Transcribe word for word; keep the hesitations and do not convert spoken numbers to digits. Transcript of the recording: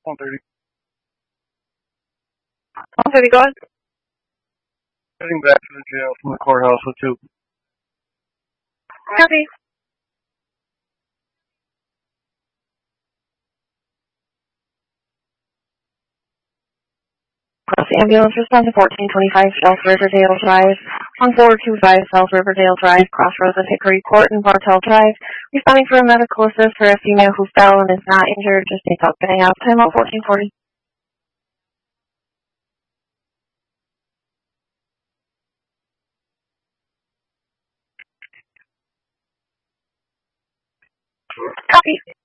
one thirty. one thirty, go ahead. Heading back to the jail from the courthouse with two. Copy. Ambulance response to fourteen twenty-five South Riverdale Drive, one four two five South Riverdale Drive, crossroads of Hickory Court and Bartell Drive. Responding for a medical assist for a female who fell and is not injured, just needs help getting out. Time out fourteen forty. Copy.